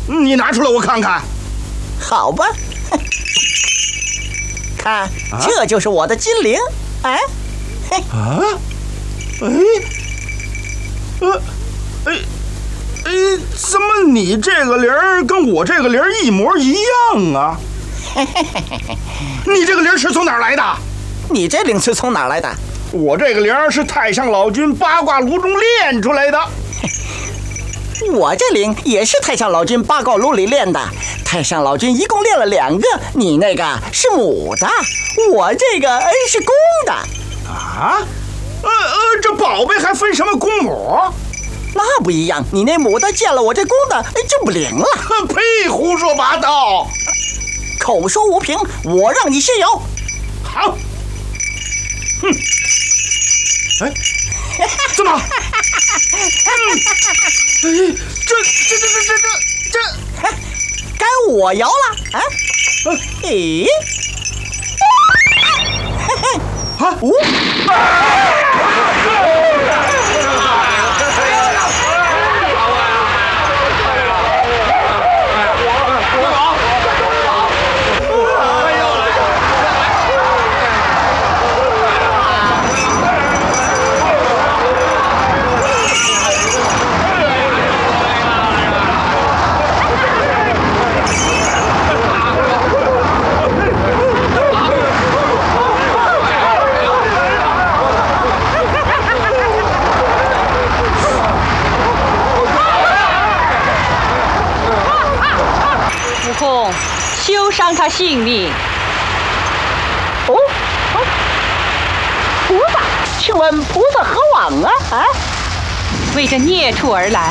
你拿出来我看看。 好吧，看，这就是我的金铃。哎，嘿， 啊，怎么你这个铃儿跟我这个铃儿一模一样啊？你这个铃儿是从哪儿来的？ 你这铃是从哪儿来的？ 我这个铃儿是太上老君八卦炉中炼出来的。 我这铃也是太上老君八卦炉里炼的。太上老君一共炼了2个，你那个是母的，我这个是公的。 啊？这宝贝还分什么公母？ 那不一样，你那母的见了我这公的就不灵了。 呸！胡说八道！ 口说无凭，我让你先有。 好。哼。哎，怎么？这， 该我摇了啊！咦？ 啊！ 休伤他性命。 菩萨，请问菩萨何往啊？ 为着孽畜而来。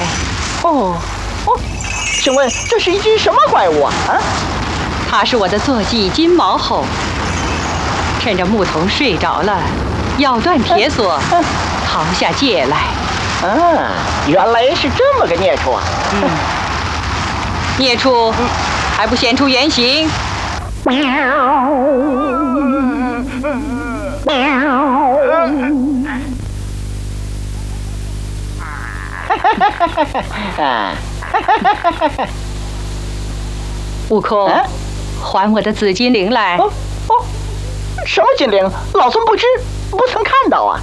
请问这是一只什么怪物啊？ 他是我的坐骑金毛猴，趁着牧童睡着了，咬断铁索，逃下界来。 原来是这么个孽畜啊！ 孽畜还不显出原形？悟空，还我的紫金铃来！ 什么金铃？老孙不知，不曾看到啊！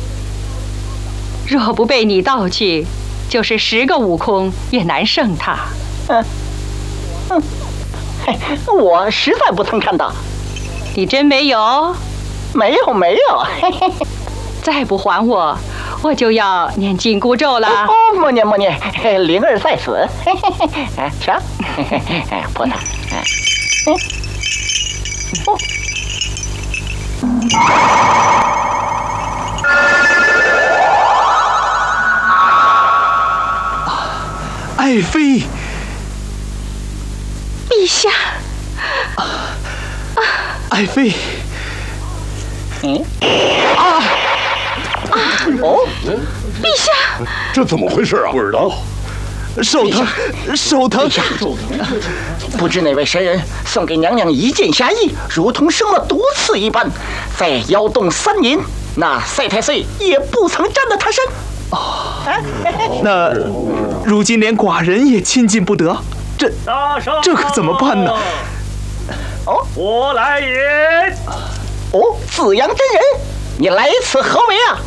若不被你盗去，就是10个悟空也难胜他。 我实在不曾看到。 你真没有？ 没有。 再不还我，我就要念紧箍咒了。 莫念，灵儿在此。瞧，菩萨。 爱妃， 陛下。 爱妃。 陛下， 这怎么回事啊？不知道。手疼。 不知哪位神人送给娘娘一剑侠衣，如同生了毒刺一般，在窑洞3年，那赛太岁也不曾沾了他身。 那如今连寡人也亲近不得，这可怎么办呢？ 我来也。 紫阳真人，你来此何为啊？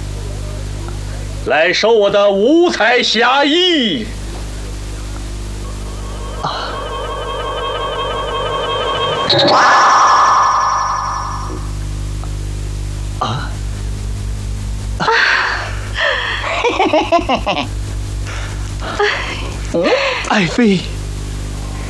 来收我的五彩侠衣。 爱妃，